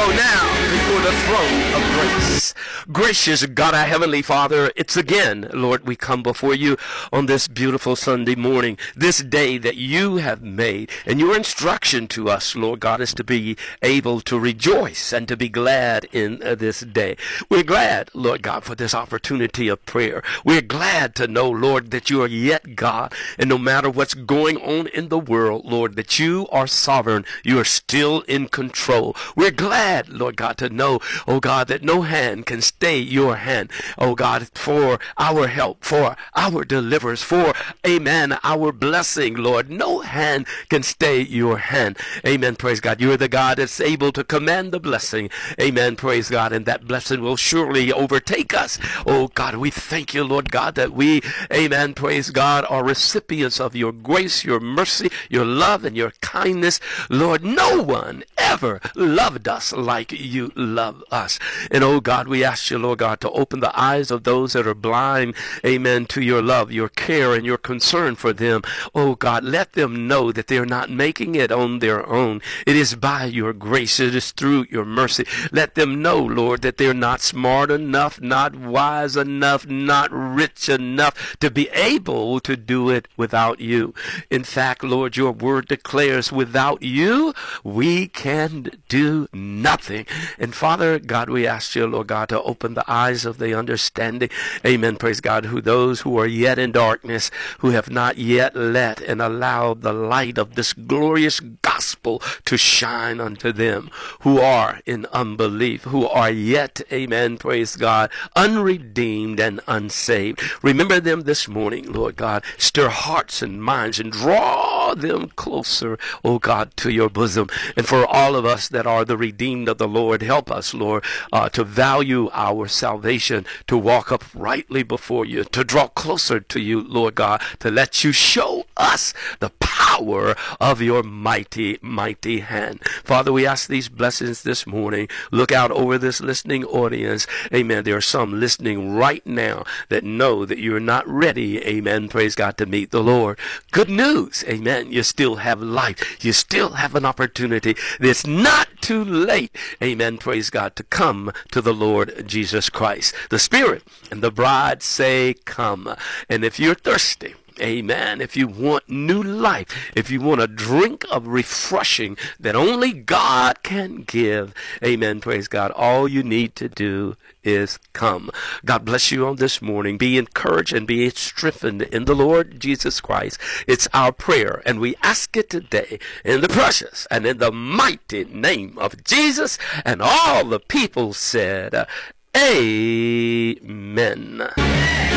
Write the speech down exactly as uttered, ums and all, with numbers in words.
go now before the throne of grace. Gracious God, our Heavenly Father, it's again, Lord, we come before you on this beautiful Sunday morning, this day that you have made. And your instruction to us, Lord God, is to be able to rejoice and to be glad in uh, this day. We're glad, Lord God, for this opportunity of prayer. We're glad to know, Lord, that you are yet God. And no matter what's going on in the world, Lord, that you are sovereign. You are still in control. We're glad, Lord God, to know, oh God, that no hand can stay your hand, oh God, for our help, for our deliverance, for, amen, our blessing, Lord. No hand can stay your hand. Amen, praise God. You're the God that's able to command the blessing. Amen, praise God. And that blessing will surely overtake us. Oh God, we thank you, Lord God, that we, amen, praise God, are recipients of your grace, your mercy, your love, and your kindness. Lord, no one ever loved us like you love us. And oh God, we ask you, Lord God, to open the eyes of those that are blind, amen, to your love, your care, and your concern for them. Oh God, let them know that they're not making it on their own. It is by your grace. It is through your mercy. Let them know, Lord, that they're not smart enough, not wise enough, not rich enough to be able to do it without you. In fact, Lord, your word declares without you, we can do nothing. And Father God, we ask you, Lord God, to open the eyes of the understanding. Amen. Praise God. Who those who are yet in darkness, who have not yet let and allowed the light of this glorious gospel to shine unto them, who are in unbelief, who are yet, amen, praise God, unredeemed and unsaved. Remember them this morning, Lord God. Stir hearts and minds and draw them closer, oh God, to your bosom. And for all of us that are the redeemed of the Lord, help us, Lord, uh, to value our salvation, to walk uprightly before you, to draw closer to you, Lord God, to let you show us the power of your mighty, mighty hand. Father, we ask these blessings this morning. Look out over this listening audience. Amen. There are some listening right now that know that you're not ready, amen, praise God, to meet the Lord. Good news, amen. You still have life. You still have an opportunity. It's not too late, amen, praise God, to come to the Lord Jesus Christ. The Spirit and the bride say, come. And if you're thirsty, amen, if you want new life, if you want a drink of refreshing that only God can give, amen, praise God, all you need to do is come. God bless you on this morning. Be encouraged and be strengthened in the Lord Jesus Christ. It's our prayer, and we ask it today in the precious and in the mighty name of Jesus. And all the people said, amen.